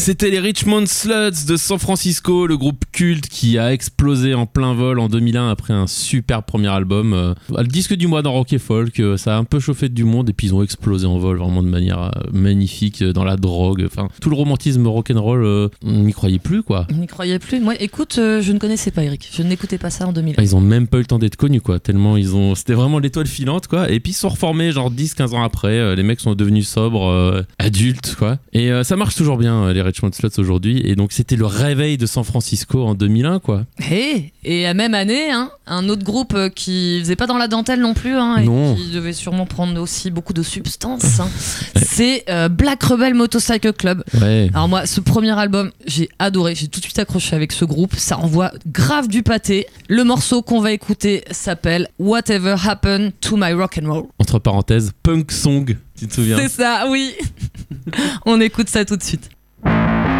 C'était les Richmond Sluts de San Francisco, le groupe culte qui a explosé en plein vol en 2001 après un super premier album. Le disque du mois dans Rock et Folk, ça a un peu chauffé du monde et puis ils ont explosé en vol vraiment de manière magnifique dans la drogue. Enfin, tout le romantisme rock'n'roll, on n'y croyait plus quoi. On n'y croyait plus. Moi, écoute, je ne connaissais pas Eric. Je n'écoutais pas ça en 2001. Ils ont même pas eu le temps d'être connus quoi, tellement c'était vraiment l'étoile filante quoi. Et puis ils se sont reformés genre 10-15 ans après. Les mecs sont devenus sobres, adultes quoi. Et ça marche toujours bien les Richmond Sluts aujourd'hui. Et donc c'était le réveil de San Francisco en 2001 quoi. Et la même année, un autre groupe qui faisait pas dans la dentelle non plus, et qui devait sûrement prendre aussi beaucoup de substances, c'est Black Rebel Motorcycle Club. Ouais. Alors moi, ce premier album, j'ai adoré, j'ai tout de suite accroché avec ce groupe, ça envoie grave du pâté. Le morceau qu'on va écouter s'appelle Whatever Happened to My Rock'n'Roll. Entre parenthèses, punk song, tu te souviens? C'est ça, oui. On écoute ça tout de suite.